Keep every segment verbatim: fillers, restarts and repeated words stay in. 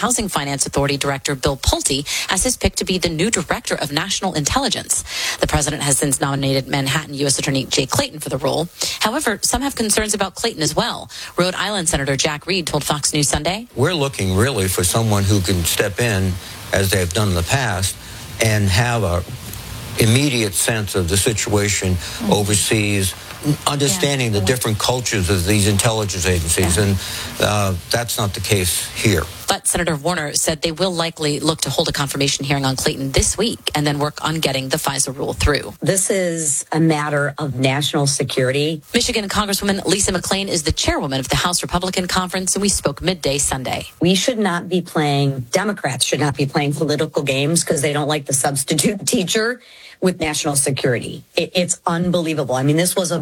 Housing Finance Authority Director Bill Pulte as his pick to be the new Director of National Intelligence. The president has since nominated Manhattan U S Attorney Jay Clayton for the role. However, some have concerns about Clayton as well. Rhode Island Senator Jack Reed told Fox News Sunday, "We're looking really for someone who can step in, as they have done in the past, and have a immediate sense of the situation mm-hmm. overseas, understanding yeah. the different cultures of these intelligence agencies, yeah. and uh, that's not the case here." But Senator Warner said they will likely look to hold a confirmation hearing on Clayton this week and then work on getting the FISA rule through. This is a matter of national security. Michigan Congresswoman Lisa McClain is the chairwoman of the House Republican Conference, and we spoke midday Sunday. We should not be playing, Democrats should not be playing political games because they don't like the substitute teacher with national security. It, it's unbelievable. I mean, this was a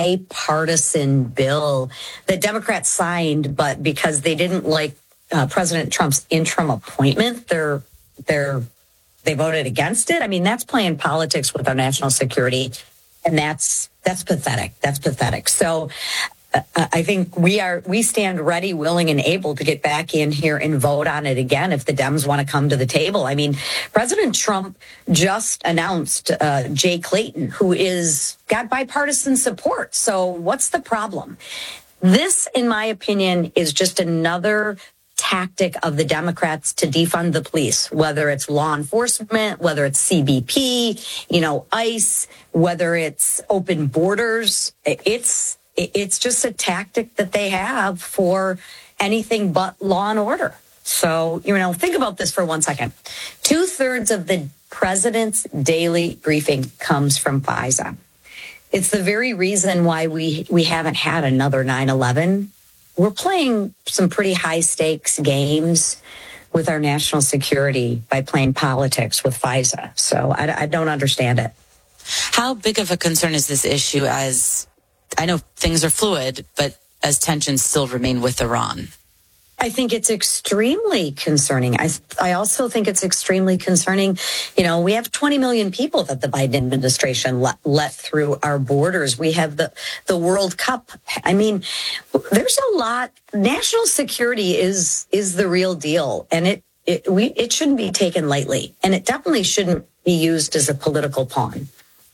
bipartisan bill that Democrats signed, but because they didn't like uh, President Trump's interim appointment, they're they're they voted against it. I mean, that's playing politics with our national security, and that's that's pathetic. That's pathetic. So uh, I think we are we stand ready, willing, and able to get back in here and vote on it again if the Dems want to come to the table. I mean, President Trump just announced uh, Jay Clayton, who is got bipartisan support. So what's the problem? This, in my opinion, is just another tactic of the Democrats to defund the police, whether it's law enforcement, whether it's C B P, you know, ICE, whether it's open borders. It's it's just a tactic that they have for anything but law and order. So, you know, think about this for one second. Two thirds of the president's daily briefing comes from FISA. It's the very reason why we we haven't had another nine eleven. We're playing some pretty high stakes games with our national security by playing politics with FISA. So I, I don't understand it. How big of a concern is this issue as, I know things are fluid, but as tensions still remain with Iran? I think it's extremely concerning. I I also think it's extremely concerning. You know, we have twenty million people that the Biden administration let, let through our borders. We have the, the World Cup. I mean, there's a lot. National security is is the real deal, and it it we it shouldn't be taken lightly, and it definitely shouldn't be used as a political pawn.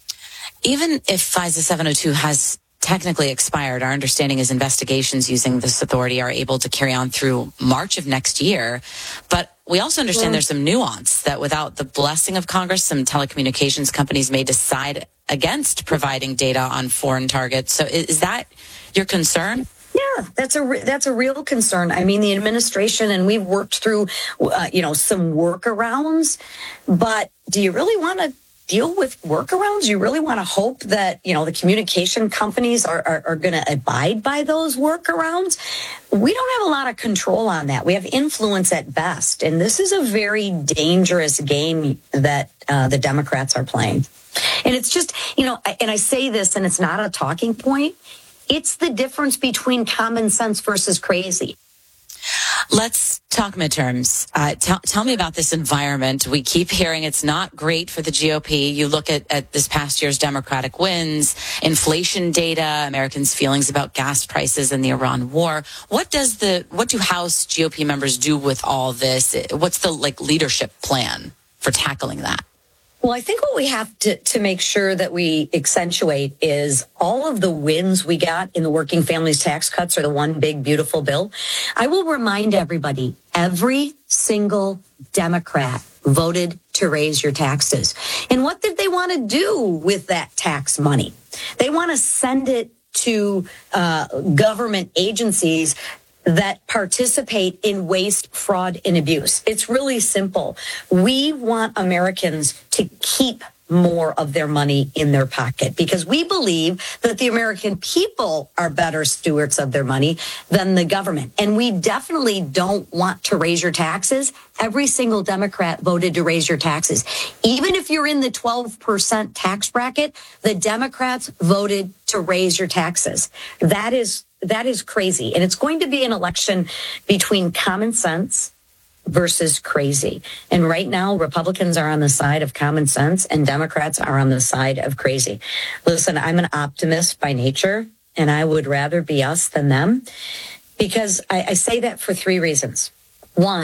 Even if FISA seven oh two has technically expired, our understanding is investigations using this authority are able to carry on through March of next year. But we also understand well, there's some nuance that without the blessing of Congress, some telecommunications companies may decide against providing data on foreign targets. So is, is that your concern? Yeah, that's a that's a real concern. I mean, the administration, and we've worked through, uh, you know, some workarounds, but do you really want to deal with workarounds? You really want to hope that, you know, the communication companies are, are, are going to abide by those workarounds? We don't have a lot of control on that. We have influence at best. And this is a very dangerous game that uh, the Democrats are playing. And it's just, you know, and I say this and it's not a talking point. It's the difference between common sense versus crazy. Let's talk midterms. Uh, tell, tell me about this environment. We keep hearing it's not great for the G O P. You look at, at this past year's Democratic wins, inflation data, Americans' feelings about gas prices and the Iran war. What does the what do House G O P members do with all this? What's the like leadership plan for tackling that? Well, I think what we have to, to make sure that we accentuate is all of the wins we got in the working families tax cuts are the one big, beautiful bill. I will remind everybody, every single Democrat voted to raise your taxes. And what did they want to do with that tax money? They want to send it to uh, government agencies that participate in waste, fraud, and abuse. It's really simple. We want Americans to keep more of their money in their pocket because we believe that the American people are better stewards of their money than the government. And we definitely don't want to raise your taxes. Every single Democrat voted to raise your taxes. Even if you're in the twelve percent tax bracket, the Democrats voted to raise your taxes. That is That is crazy. And it's going to be an election between common sense versus crazy. And right now, Republicans are on the side of common sense and Democrats are on the side of crazy. Listen, I'm an optimist by nature, and I would rather be us than them because I, I say that for three reasons. One,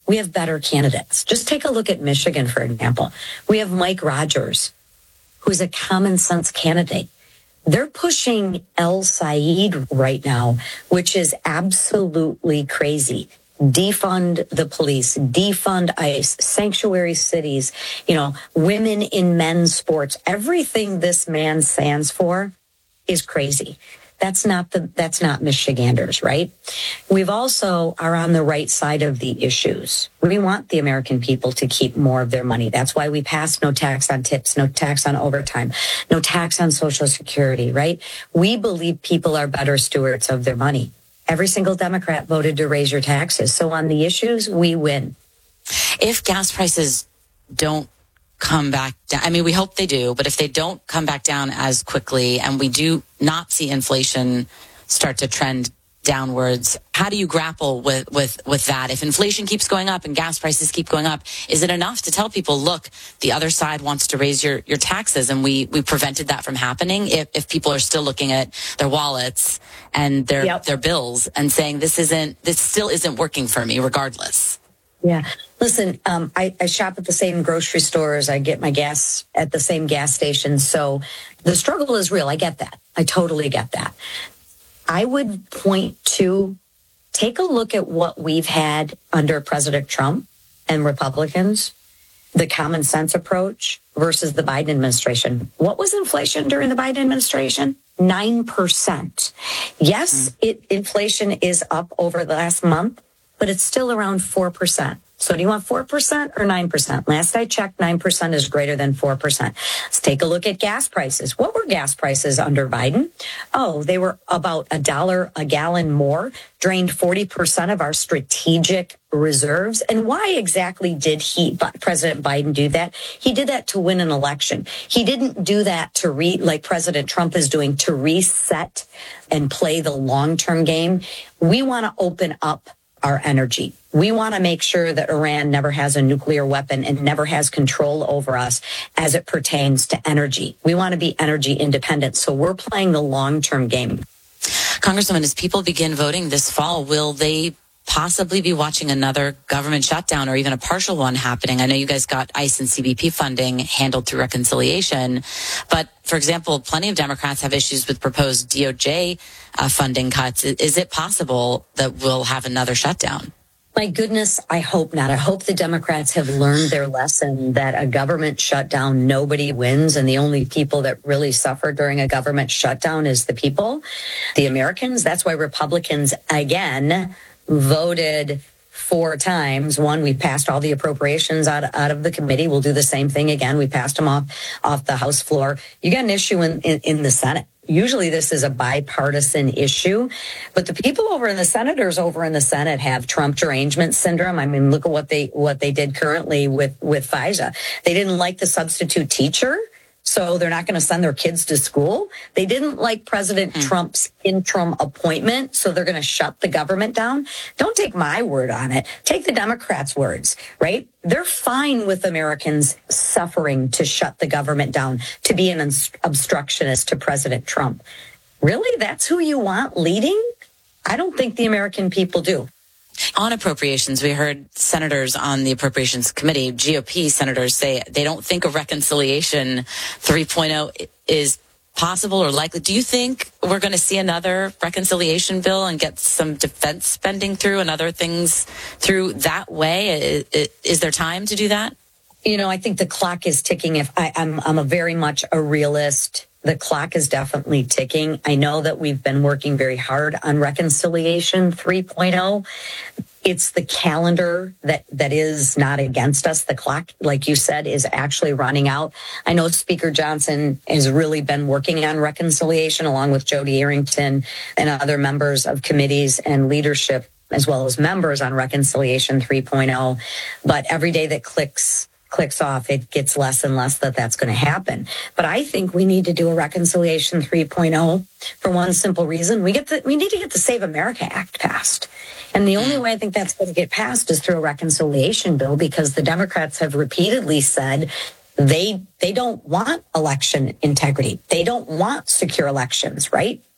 We have better candidates. Just take a look at Michigan, for example. We have Mike Rogers, who's a common sense candidate. They're pushing El Said right now, which is absolutely crazy. Defund the police, defund ICE, sanctuary cities, you know, women in men's sports. Everything this man stands for is crazy. That's not the, that's not Michiganders, right? We've also are on the right side of the issues. We want the American people to keep more of their money. That's why we passed no tax on tips, no tax on overtime, no tax on Social Security, right? We believe people are better stewards of their money. Every single Democrat voted to raise your taxes. So on the issues, we win. If gas prices don't come back down, I mean, we hope they do, but if they don't come back down as quickly and we do not see inflation start to trend downwards, how do you grapple with, with, with that? If inflation keeps going up and gas prices keep going up, is it enough to tell people, look, the other side wants to raise your, your taxes and we, we prevented that from happening? If, if people are still looking at their wallets and their, yep. their bills and saying, this isn't, this still isn't working for me regardless. Yeah. Listen, um, I, I shop at the same grocery stores. I get my gas at the same gas stations. So the struggle is real. I get that. I totally get that. I would point to take a look at what we've had under President Trump and Republicans, the common sense approach versus the Biden administration. What was inflation during the Biden administration? nine percent. Yes, it, inflation is up over the last month, but it's still around four percent. So do you want four percent or nine percent? Last I checked, nine percent is greater than four percent. Let's take a look at gas prices. What were gas prices under Biden? Oh, they were about a dollar a gallon more, drained forty percent of our strategic reserves. And why exactly did he, President Biden, do that? He did that to win an election. He didn't do that to re, like President Trump is doing, to reset and play the long-term game. We want to open up our energy. We want to make sure that Iran never has a nuclear weapon and never has control over us as it pertains to energy. We want to be energy independent. So we're playing the long-term game. Congresswoman, as people begin voting this fall, will they possibly be watching another government shutdown or even a partial one happening? I know you guys got ICE and C B P funding handled through reconciliation, but for example, plenty of Democrats have issues with proposed D O J uh, funding cuts. Is it possible that we'll have another shutdown? My goodness, I hope not. I hope the Democrats have learned their lesson that a government shutdown, nobody wins. And the only people that really suffer during a government shutdown is the people, the Americans. That's why Republicans, again, voted four times. One, we passed all the appropriations out, out of the committee. We'll do the same thing again. We passed them off, off the House floor. You got an issue in, in, in the Senate. Usually this is a bipartisan issue, but the people over in the senators over in the Senate have Trump derangement syndrome. I mean, look at what they what they did currently with, with FISA. They didn't like the substitute teacher, so they're not going to send their kids to school. They didn't like President mm. Trump's interim appointment, so they're going to shut the government down. Don't take my word on it. Take the Democrats' words, right? They're fine with Americans suffering to shut the government down, to be an obstructionist to President Trump. Really? That's who you want leading? I don't think the American people do. On appropriations, we heard senators on the Appropriations Committee, G O P senators, say they don't think a reconciliation three point oh is possible or likely. Do you think we're going to see another reconciliation bill and get some defense spending through and other things through that way? Is, is there time to do that? You know, I think the clock is ticking. If I, I'm, I'm a very much a realist. The clock is definitely ticking. I know that we've been working very hard on reconciliation three point oh. It's the calendar that, that is not against us. The clock, like you said, is actually running out. I know Speaker Johnson has really been working on reconciliation along with Jody Arrington and other members of committees and leadership, as well as members on reconciliation three point oh. But every day that clicks clicks off, it gets less and less that that's going to happen. But I think we need to do a reconciliation three point oh for one simple reason. We get the, we need to get the Save America Act passed. And the only way I think that's going to get passed is through a reconciliation bill, because the Democrats have repeatedly said they they don't want election integrity. They don't want secure elections, right?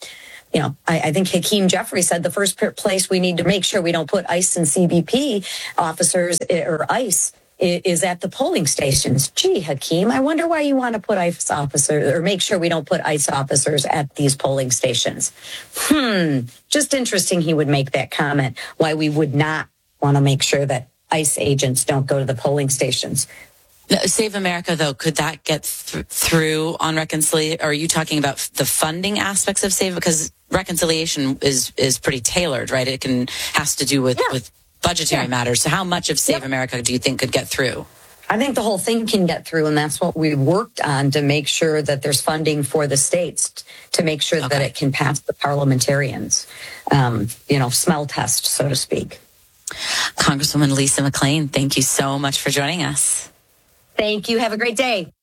you know, I, I think Hakeem Jeffrey said the first place we need to make sure we don't put ICE and C B P officers or ICE is at the polling stations. Gee, Hakeem, I wonder why you want to put ICE officers or make sure we don't put ICE officers at these polling stations. Hmm, just interesting he would make that comment, why we would not want to make sure that ICE agents don't go to the polling stations. Save America, though, could that get th- through on reconciliation? Are you talking about the funding aspects of Save? Because reconciliation is is pretty tailored, right? It can has to do with, yeah. with budgetary yeah. matters. So how much of Save yep. America do you think could get through? I think the whole thing can get through, and that's what we worked on to make sure that there's funding for the states to make sure okay. that it can pass the parliamentarians, um, you know, smell test, so to speak. Congresswoman Lisa McClain, thank you so much for joining us. Thank you. Have a great day.